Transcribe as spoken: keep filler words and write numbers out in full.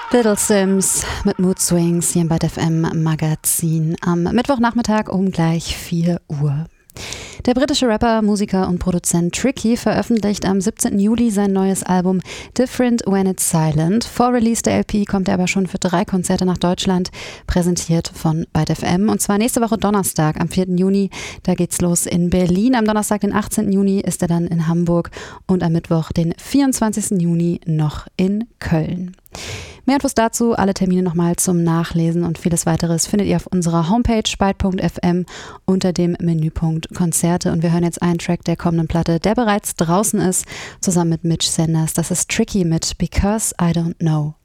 Little Sims mit Mood Swings hier im Byte F M Magazin am Mittwochnachmittag um gleich vier Uhr. Der britische Rapper, Musiker und Produzent Tricky veröffentlicht am siebzehnten Juli sein neues Album Different When It's Silent. Vor Release der L P kommt er aber schon für drei Konzerte nach Deutschland, präsentiert von Byte F M. Und zwar nächste Woche Donnerstag, am vierten Juni, da geht's los in Berlin. Am Donnerstag, den achtzehnten Juni, ist er dann in Hamburg und am Mittwoch, den vierundzwanzigsten Juni, noch in Köln. Mehr Infos dazu, alle Termine nochmal zum Nachlesen und vieles weiteres findet ihr auf unserer Homepage byte punkt f m unter dem Menüpunkt Konzerte. Und wir hören jetzt einen Track der kommenden Platte, der bereits draußen ist, zusammen mit Mitch Sanders. Das ist Tricky mit Because I Don't Know